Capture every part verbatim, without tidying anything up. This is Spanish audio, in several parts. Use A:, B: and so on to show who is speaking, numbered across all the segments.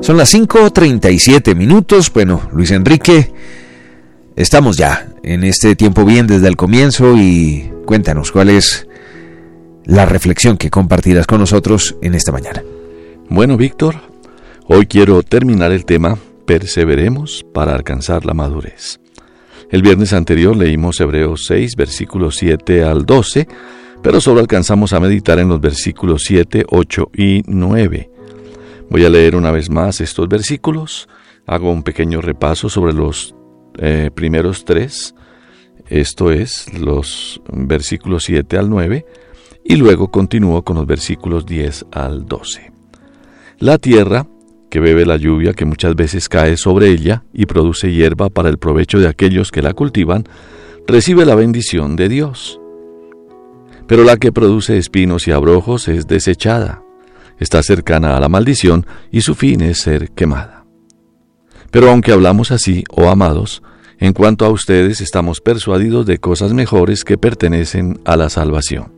A: Son las cinco treinta y siete minutos. Bueno, Luis Enrique, estamos ya en este tiempo bien desde el comienzo y cuéntanos cuál es la reflexión que compartirás con nosotros en esta mañana.
B: Bueno, Víctor, hoy quiero terminar el tema Perseveremos para alcanzar la madurez. El viernes anterior leímos Hebreos seis, versículos siete al doce, pero solo alcanzamos a meditar en los versículos siete, ocho y nueve. Voy a leer una vez más estos versículos, hago un pequeño repaso sobre los eh, primeros tres, esto es, los versículos siete al nueve, y luego continúo con los versículos diez al doce. La tierra, que bebe la lluvia que muchas veces cae sobre ella y produce hierba para el provecho de aquellos que la cultivan, recibe la bendición de Dios. Pero la que produce espinos y abrojos es desechada, está cercana a la maldición y su fin es ser quemada. Pero aunque hablamos así, oh amados, en cuanto a ustedes estamos persuadidos de cosas mejores que pertenecen a la salvación.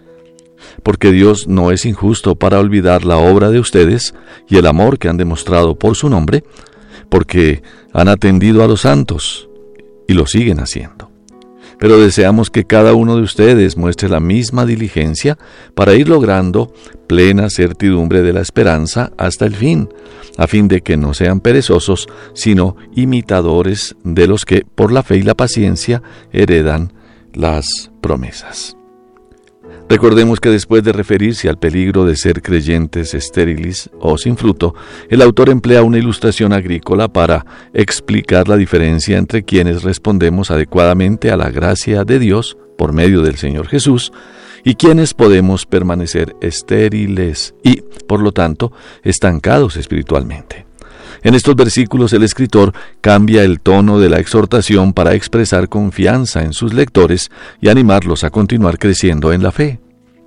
B: Porque Dios no es injusto para olvidar la obra de ustedes y el amor que han demostrado por su nombre, porque han atendido a los santos y lo siguen haciendo. Pero deseamos que cada uno de ustedes muestre la misma diligencia para ir logrando plena certidumbre de la esperanza hasta el fin, a fin de que no sean perezosos, sino imitadores de los que, por la fe y la paciencia, heredan las promesas. Recordemos que después de referirse al peligro de ser creyentes estériles o sin fruto, el autor emplea una ilustración agrícola para explicar la diferencia entre quienes respondemos adecuadamente a la gracia de Dios por medio del Señor Jesús y quienes podemos permanecer estériles y, por lo tanto, estancados espiritualmente. En estos versículos el escritor cambia el tono de la exhortación para expresar confianza en sus lectores y animarlos a continuar creciendo en la fe.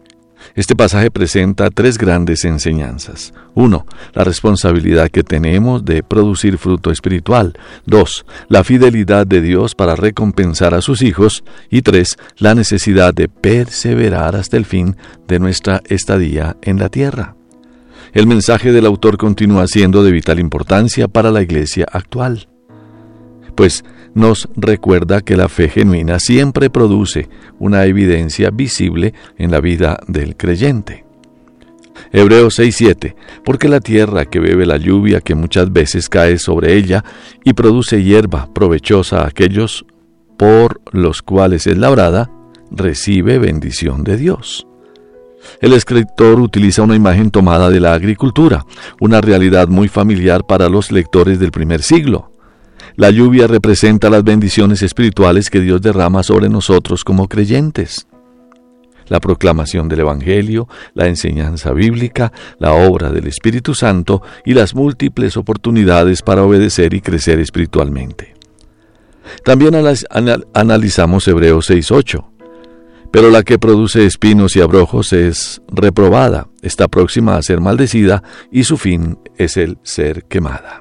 B: Este pasaje presenta tres grandes enseñanzas. Uno, la responsabilidad que tenemos de producir fruto espiritual. Dos, la fidelidad de Dios para recompensar a sus hijos. Y tres, la necesidad de perseverar hasta el fin de nuestra estadía en la tierra. El mensaje del autor continúa siendo de vital importancia para la iglesia actual, pues nos recuerda que la fe genuina siempre produce una evidencia visible en la vida del creyente. Hebreos seis siete, porque la tierra que bebe la lluvia que muchas veces cae sobre ella y produce hierba provechosa a aquellos por los cuales es labrada, recibe bendición de Dios. El escritor utiliza una imagen tomada de la agricultura, una realidad muy familiar para los lectores del primer siglo. La lluvia representa las bendiciones espirituales que Dios derrama sobre nosotros como creyentes. La proclamación del Evangelio, la enseñanza bíblica, la obra del Espíritu Santo y las múltiples oportunidades para obedecer y crecer espiritualmente. También analizamos Hebreos seis ocho. Pero la que produce espinos y abrojos es reprobada, está próxima a ser maldecida y su fin es el ser quemada.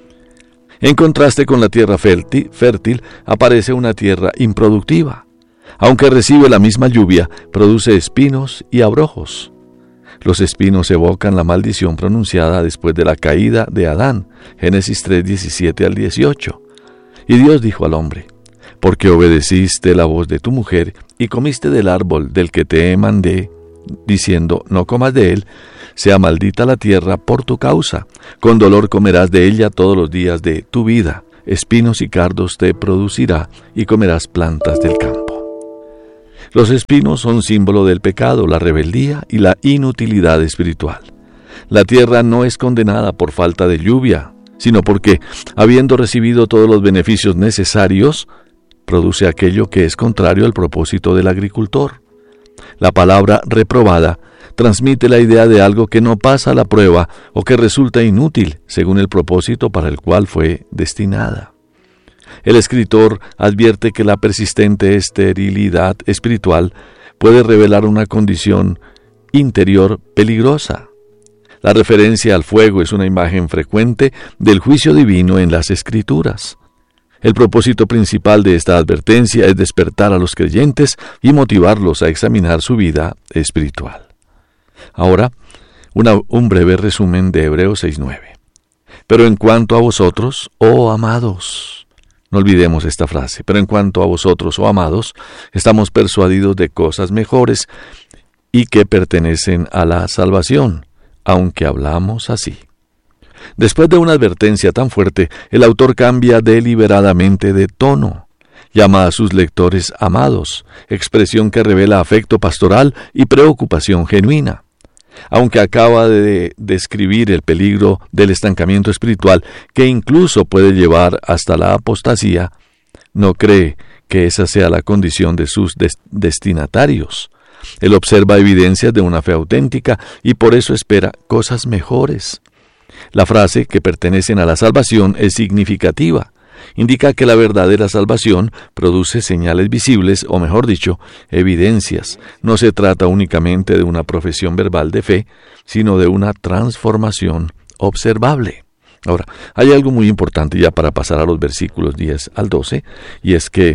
B: En contraste con la tierra fértil, fértil, aparece una tierra improductiva. Aunque recibe la misma lluvia, produce espinos y abrojos. Los espinos evocan la maldición pronunciada después de la caída de Adán, Génesis tres diecisiete al dieciocho. Y Dios dijo al hombre: porque obedeciste la voz de tu mujer y comiste del árbol del que te mandé, diciendo, no comas de él, sea maldita la tierra por tu causa. Con dolor comerás de ella todos los días de tu vida. Espinos y cardos te producirá y comerás plantas del campo. Los espinos son símbolo del pecado, la rebeldía y la inutilidad espiritual. La tierra no es condenada por falta de lluvia, sino porque, habiendo recibido todos los beneficios necesarios, produce aquello que es contrario al propósito del agricultor. La palabra reprobada transmite la idea de algo que no pasa la prueba o que resulta inútil según el propósito para el cual fue destinada. El escritor advierte que la persistente esterilidad espiritual puede revelar una condición interior peligrosa. La referencia al fuego es una imagen frecuente del juicio divino en las Escrituras. El propósito principal de esta advertencia es despertar a los creyentes y motivarlos a examinar su vida espiritual. Ahora, una, un breve resumen de Hebreos seis nueve. Pero en cuanto a vosotros, oh amados, no olvidemos esta frase, pero en cuanto a vosotros, oh amados, estamos persuadidos de cosas mejores y que pertenecen a la salvación, aunque hablamos así. Después de una advertencia tan fuerte, el autor cambia deliberadamente de tono. Llama a sus lectores amados, expresión que revela afecto pastoral y preocupación genuina. Aunque acaba de describir el peligro del estancamiento espiritual, que incluso puede llevar hasta la apostasía, no cree que esa sea la condición de sus des- destinatarios. Él observa evidencias de una fe auténtica y por eso espera cosas mejores. La frase que pertenecen a la salvación es significativa. Indica que la verdadera salvación produce señales visibles, o mejor dicho, evidencias. No se trata únicamente de una profesión verbal de fe, sino de una transformación observable. Ahora, hay algo muy importante ya para pasar a los versículos diez al doce, y es que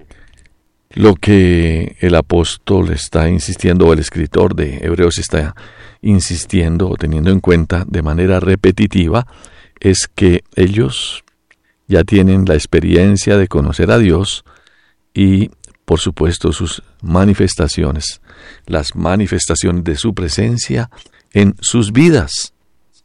B: lo que el apóstol está insistiendo, o el escritor de Hebreos está insistiendo o teniendo en cuenta de manera repetitiva, es que ellos ya tienen la experiencia de conocer a Dios y, por supuesto, sus manifestaciones, las manifestaciones de su presencia en sus vidas.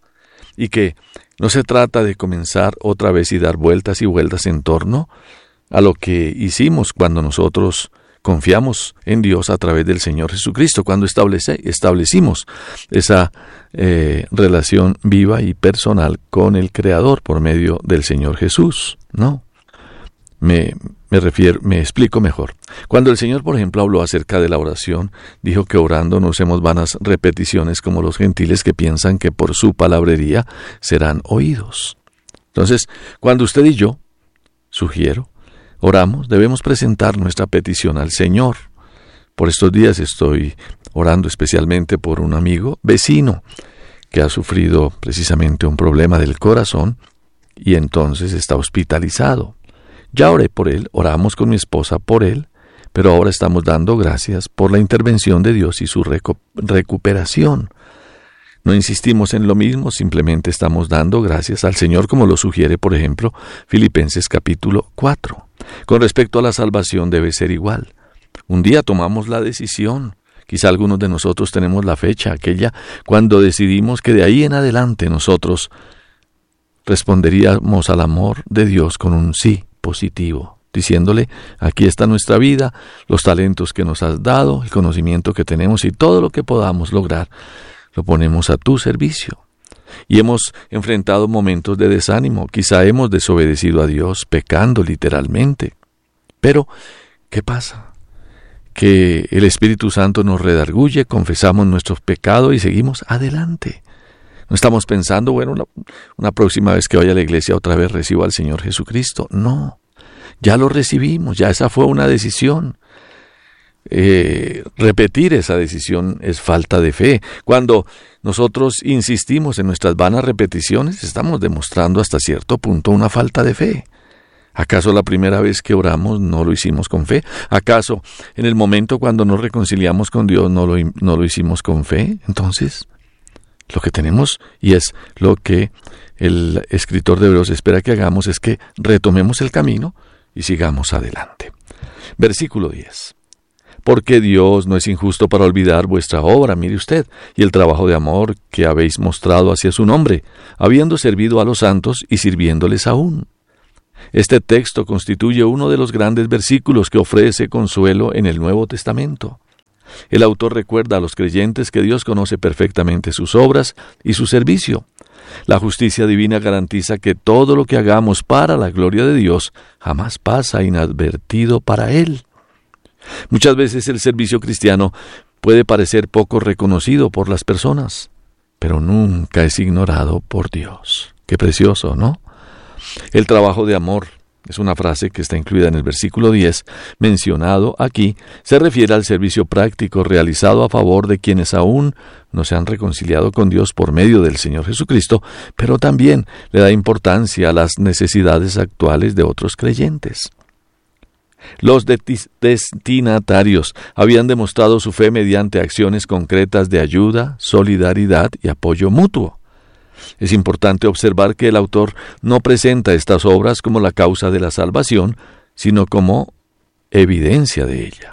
B: Y que no se trata de comenzar otra vez y dar vueltas y vueltas en torno a lo que hicimos cuando nosotros confiamos en Dios a través del Señor Jesucristo, cuando establece, establecimos esa eh, relación viva y personal con el Creador por medio del Señor Jesús. No, me, me refiero, me explico mejor. Cuando el Señor, por ejemplo, habló acerca de la oración, dijo que orando no usemos vanas repeticiones como los gentiles que piensan que por su palabrería serán oídos. Entonces, cuando usted y yo, sugiero, oramos, debemos presentar nuestra petición al Señor. Por estos días estoy orando especialmente por un amigo vecino que ha sufrido precisamente un problema del corazón y entonces está hospitalizado. Ya oré por él, oramos con mi esposa por él, pero ahora estamos dando gracias por la intervención de Dios y su recu- recuperación. No insistimos en lo mismo, simplemente estamos dando gracias al Señor, como lo sugiere, por ejemplo, Filipenses capítulo cuatro. Con respecto a la salvación debe ser igual. Un día tomamos la decisión, quizá algunos de nosotros tenemos la fecha, aquella cuando decidimos que de ahí en adelante nosotros responderíamos al amor de Dios con un sí positivo, diciéndole, aquí está nuestra vida, los talentos que nos has dado, el conocimiento que tenemos y todo lo que podamos lograr, lo ponemos a tu servicio. Y hemos enfrentado momentos de desánimo, quizá hemos desobedecido a Dios, pecando literalmente. Pero, ¿qué pasa? Que el Espíritu Santo nos redarguye, confesamos nuestros pecados y seguimos adelante. No estamos pensando, bueno, una, una próxima vez que vaya a la iglesia otra vez recibo al Señor Jesucristo. No, ya lo recibimos, ya esa fue una decisión. Eh, repetir esa decisión es falta de fe. Cuando nosotros insistimos en nuestras vanas repeticiones, estamos demostrando hasta cierto punto una falta de fe. ¿Acaso la primera vez que oramos no lo hicimos con fe? ¿Acaso en el momento cuando nos reconciliamos con Dios no lo, no lo hicimos con fe? Entonces, lo que tenemos, y es lo que el escritor de Hebreos espera que hagamos, es que retomemos el camino y sigamos adelante. Versículo diez. Porque Dios no es injusto para olvidar vuestra obra, mire usted, y el trabajo de amor que habéis mostrado hacia su nombre, habiendo servido a los santos y sirviéndoles aún. Este texto constituye uno de los grandes versículos que ofrece consuelo en el Nuevo Testamento. El autor recuerda a los creyentes que Dios conoce perfectamente sus obras y su servicio. La justicia divina garantiza que todo lo que hagamos para la gloria de Dios jamás pasa inadvertido para Él. Muchas veces el servicio cristiano puede parecer poco reconocido por las personas, pero nunca es ignorado por Dios. Qué precioso, ¿no? El trabajo de amor, es una frase que está incluida en el versículo diez, mencionado aquí, se refiere al servicio práctico realizado a favor de quienes aún no se han reconciliado con Dios por medio del Señor Jesucristo, pero también le da importancia a las necesidades actuales de otros creyentes. Los destinatarios habían demostrado su fe mediante acciones concretas de ayuda, solidaridad y apoyo mutuo. Es importante observar que el autor no presenta estas obras como la causa de la salvación, sino como evidencia de ella.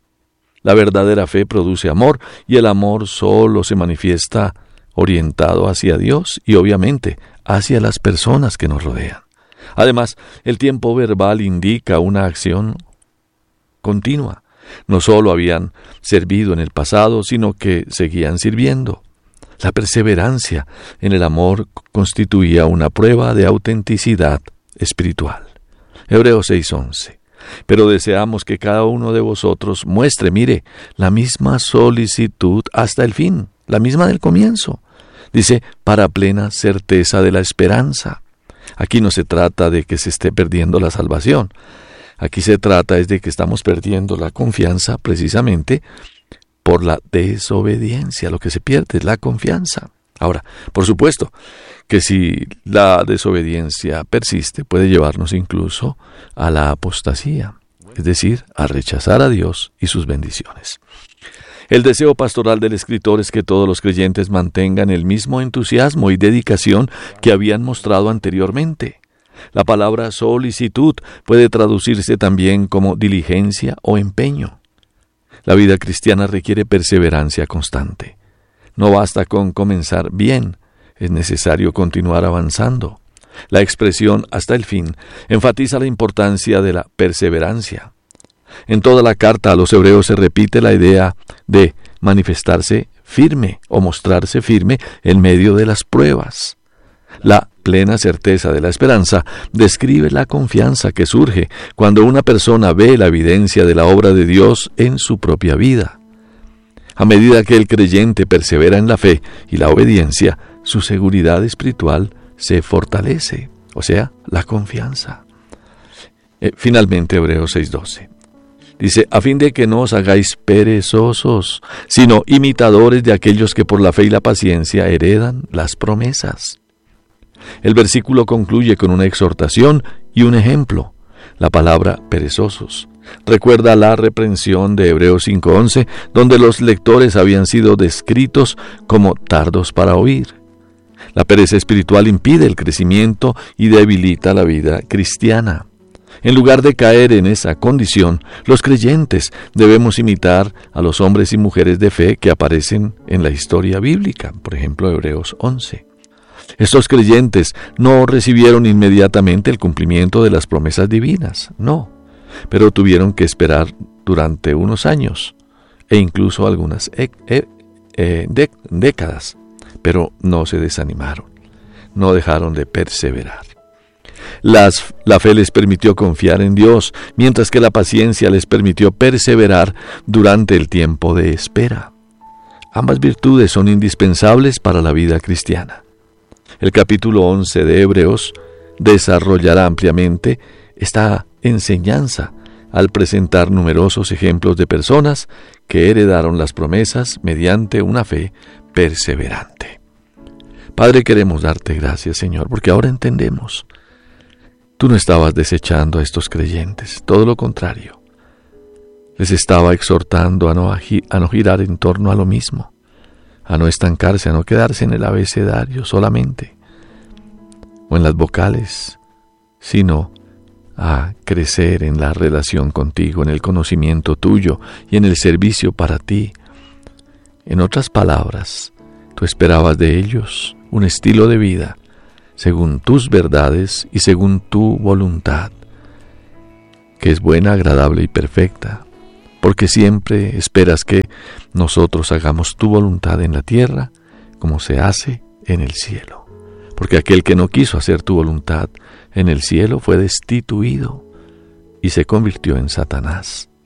B: La verdadera fe produce amor, y el amor solo se manifiesta orientado hacia Dios y obviamente hacia las personas que nos rodean. Además, el tiempo verbal indica una acción continua. No solo habían servido en el pasado, sino que seguían sirviendo. La perseverancia en el amor constituía una prueba de autenticidad espiritual. Hebreos seis once. Pero deseamos que cada uno de vosotros muestre, mire, la misma solicitud hasta el fin, la misma del comienzo. Dice, para plena certeza de la esperanza. Aquí no se trata de que se esté perdiendo la salvación. Aquí se trata es de que estamos perdiendo la confianza precisamente por la desobediencia. Lo que se pierde es la confianza. Ahora, por supuesto que si la desobediencia persiste, puede llevarnos incluso a la apostasía, es decir, a rechazar a Dios y sus bendiciones. El deseo pastoral del escritor es que todos los creyentes mantengan el mismo entusiasmo y dedicación que habían mostrado anteriormente. La palabra solicitud puede traducirse también como diligencia o empeño. La vida cristiana requiere perseverancia constante. No basta con comenzar bien, es necesario continuar avanzando. La expresión hasta el fin enfatiza la importancia de la perseverancia. En toda la carta a los hebreos se repite la idea de manifestarse firme o mostrarse firme en medio de las pruebas. La plena certeza de la esperanza describe la confianza que surge cuando una persona ve la evidencia de la obra de Dios en su propia vida. A medida que el creyente persevera en la fe y la obediencia, su seguridad espiritual se fortalece, o sea, la confianza. Eh, finalmente, Hebreos seis doce. Dice, a fin de que no os hagáis perezosos, sino imitadores de aquellos que por la fe y la paciencia heredan las promesas. El versículo concluye con una exhortación y un ejemplo. La palabra perezosos recuerda la reprensión de Hebreos cinco once, donde los lectores habían sido descritos como tardos para oír. La pereza espiritual impide el crecimiento y debilita la vida cristiana. En lugar de caer en esa condición, los creyentes debemos imitar a los hombres y mujeres de fe que aparecen en la historia bíblica, por ejemplo, Hebreos once. Estos creyentes no recibieron inmediatamente el cumplimiento de las promesas divinas, no, pero tuvieron que esperar durante unos años e incluso algunas e- e- e- de- décadas, pero no se desanimaron, no dejaron de perseverar. Las, la fe les permitió confiar en Dios, mientras que la paciencia les permitió perseverar durante el tiempo de espera. Ambas virtudes son indispensables para la vida cristiana. El capítulo once de Hebreos desarrollará ampliamente esta enseñanza al presentar numerosos ejemplos de personas que heredaron las promesas mediante una fe perseverante. Padre, queremos darte gracias, Señor, porque ahora entendemos. Tú no estabas desechando a estos creyentes, todo lo contrario. Les estaba exhortando a no, agi- a no girar en torno a lo mismo, a no estancarse, a no quedarse en el abecedario solamente, o en las vocales, sino a crecer en la relación contigo, en el conocimiento tuyo y en el servicio para ti. En otras palabras, tú esperabas de ellos un estilo de vida según tus verdades y según tu voluntad, que es buena, agradable y perfecta, porque siempre esperas que nosotros hagamos tu voluntad en la tierra como se hace en el cielo. Porque aquel que no quiso hacer tu voluntad en el cielo fue destituido y se convirtió en Satanás.